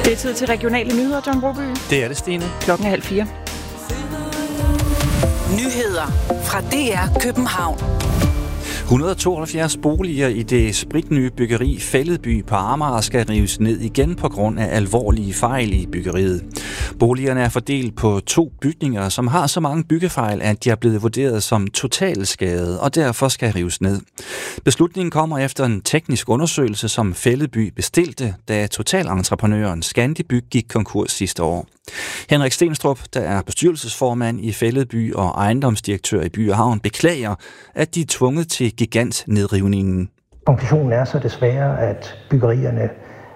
Det er tid til regionale nyheder, John Broby. Det er det, Stine. 3:30. Nyheder fra DR København. 172 boliger i det spritnye byggeri Fælledby på Amager skal rives ned igen på grund af alvorlige fejl i byggeriet. Boligerne er fordelt på 2 bygninger, som har så mange byggefejl, at de er blevet vurderet som totalskade og derfor skal rives ned. Beslutningen kommer efter en teknisk undersøgelse, som Fælledby bestilte, da totalentreprenøren Scandibyg gik konkurs sidste år. Henrik Stenstrup, der er bestyrelsesformand i Fælledby og ejendomsdirektør i By & Havn, beklager, at de er tvunget til gigantnedrivningen. Konklusionen er så desværre, at byggerierne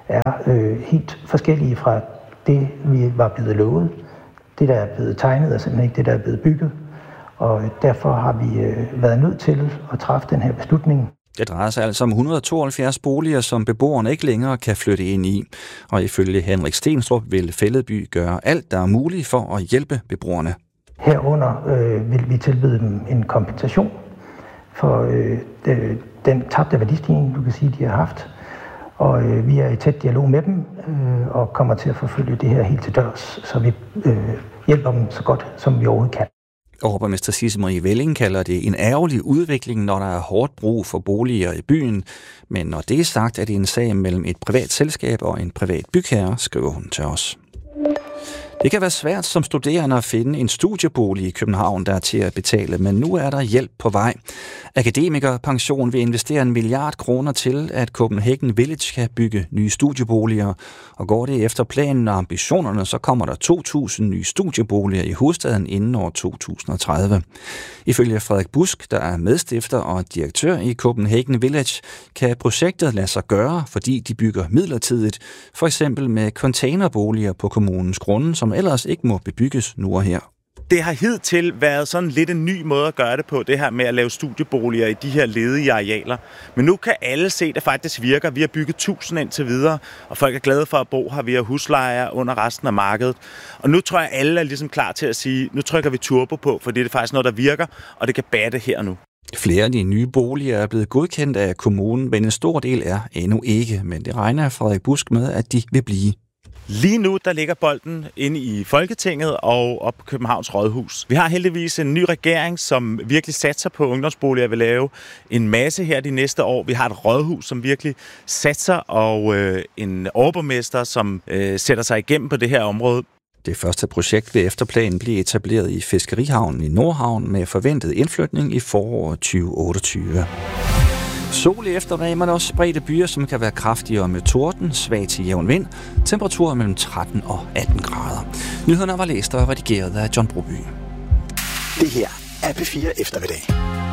er helt forskellige fra det, vi var blevet lovet. Det, der er blevet tegnet, er simpelthen ikke det, der er blevet bygget. Og derfor har vi været nødt til at træffe den her beslutning. Det drejer sig altså om 172 boliger, som beboerne ikke længere kan flytte ind i. Og ifølge Henrik Stenstrup vil Fælledby gøre alt, der er muligt for at hjælpe beboerne. Herunder vil vi tilbyde dem en kompensation for den tabte værdistigning, du kan sige, de har haft. Og vi er i tæt dialog med dem og kommer til at forfølge det her helt til dørs, så vi hjælper dem så godt, som vi overhovedet kan. Overborgmester Sisse Marie Velling kalder det en ærgerlig udvikling, når der er hårdt brug for boliger i byen. Men når det er sagt, er det en sag mellem et privat selskab og en privat bygherre, skriver hun til os. Det kan være svært som studerende at finde en studiebolig i København, der er til at betale, men nu er der hjælp på vej. Akademikerpension vil investere 1 milliard kroner til, at Copenhagen Village kan bygge nye studieboliger. Og går det efter planen og ambitionerne, så kommer der 2.000 nye studieboliger i hovedstaden inden år 2030. Ifølge Frederik Busk, der er medstifter og direktør i Copenhagen Village, kan projektet lade sig gøre, fordi de bygger midlertidigt, for eksempel med containerboliger på kommunens grunde, som ellers ikke må bebygges nu og her. Det har hidtil været sådan lidt en ny måde at gøre det på, det her med at lave studieboliger i de her ledige arealer. Men nu kan alle se, at det faktisk virker. Vi har bygget 1000 indtil videre, og folk er glade for at bo her. Vi har huslejer under resten af markedet. Og nu tror jeg, at alle er ligesom klar til at sige, nu trykker vi turbo på, for det er faktisk noget, der virker, og det kan batte her nu. Flere af de nye boliger er blevet godkendt af kommunen, men en stor del er endnu ikke. Men det regner Frederik Busk med, at de vil blive. Lige nu, der ligger bolden inde i Folketinget og op på Københavns Rådhus. Vi har heldigvis en ny regering, som virkelig satser på ungdomsboliger og vil lave en masse her de næste år. Vi har et rådhus, som virkelig satser, og en overborgmester, som sætter sig igennem på det her område. Det første projekt vil efter planen blive etableret i Fiskerihavnen i Nordhavn med forventet indflytning i foråret 2028. Sol i eftermiddag, men også spredte byer, som kan være kraftigere med torden, svag til jævn vind, temperaturer mellem 13 og 18 grader. Nyhederne var læst og redigeret af John Broby. Det her er P4 Eftermiddag.